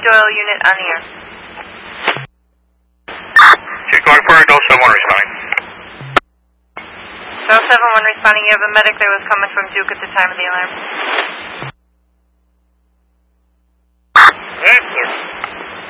Doyle unit on the air. Chief going for Doyle 71 responding. Doyle 71 responding. You have a medic that was coming from Duke at the time of the alarm.